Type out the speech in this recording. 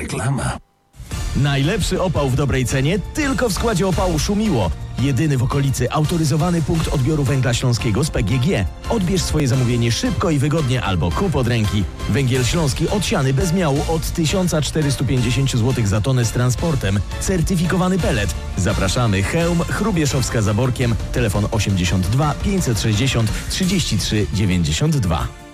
Reklama. Najlepszy opał w dobrej cenie tylko w składzie opału Szumiło. Jedyny w okolicy autoryzowany punkt odbioru węgla śląskiego z PGG. Odbierz swoje zamówienie szybko i wygodnie albo kup od ręki. Węgiel śląski odsiany bez miału od 1450 zł za tonę z transportem. Certyfikowany pellet. Zapraszamy. Chełm, Chrubieszowska za Borkiem. Telefon 82 560 33 92.